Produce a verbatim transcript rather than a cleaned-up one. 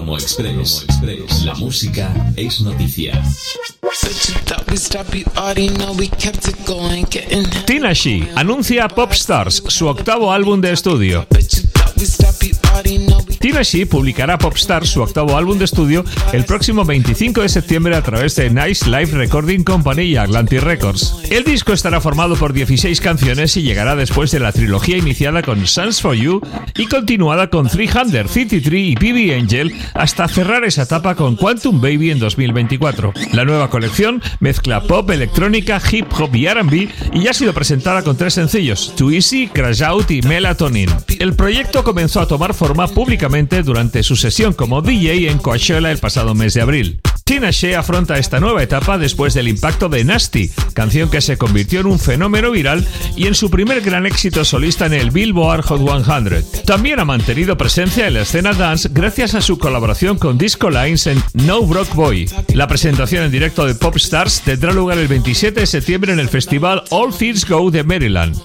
Promo Express. Promo Express. La música es noticia. Tinashe anuncia Popstars, su octavo álbum de estudio. Tinashe publicará Popstars, su octavo álbum de estudio, el próximo veinticinco de septiembre a través de Nice Live Recording Company y Atlantic Records. El disco estará formado por dieciséis canciones y llegará después de la trilogía iniciada con Songs for You y continuada con trescientos cincuenta y tres y B B Angel hasta cerrar esa etapa con Quantum Baby en dos mil veinticuatro. La nueva colección mezcla pop, electrónica, hip hop y R and B y ya ha sido presentada con tres sencillos: Too Easy, Crash Out y Melatonin. El proyecto comenzó a tomar forma públicamente durante su sesión como D J en Coachella el pasado mes de abril. Tinashe afronta esta nueva etapa después del impacto de Nasty, canción que se convirtió en un fenómeno viral y en su primer gran éxito solista en el Billboard Hot cien. También ha mantenido presencia en la escena dance gracias a su colaboración con Disco Lines en No Broke Boy. La presentación en directo de Popstars tendrá lugar el veintisiete de septiembre en el festival All Things Go de Maryland.